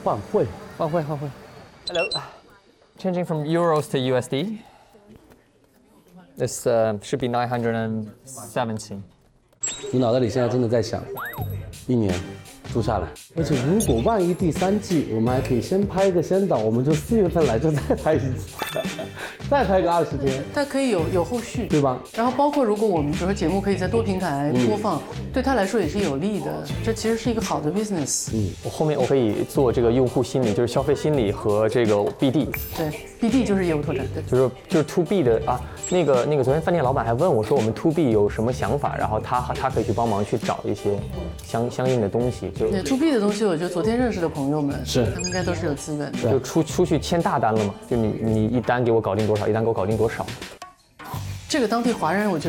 换汇。 Hello. Changing from euros to USD. This should be 970. 你脑袋里现在真的在想，1年租下来，而且如果万一第3季我们还可以先拍一个先导，我们就4月份来就再拍一次，再拍个20天， 它可以有后续， 对吧？ 然后包括如果我们比如说节目可以在多平台播放，对他来说也是有利的，这其实是一个好的 business。 我后面我可以做这个用户心理，就是消费心理和这个 BD。 对 ，BD 就是业务拓展，对。 就是 To B 的啊，那个昨天饭店老板还问我说我们 To B 有什么想法，然后他可以去帮忙去找一些相应的东西，就对 To B 的东西，我觉得昨天认识的朋友们是他们应该都是有资源的。 就出去签大单了嘛，就你一单给我搞定多少，一单给我搞定多少。 这个当地华人，我觉得。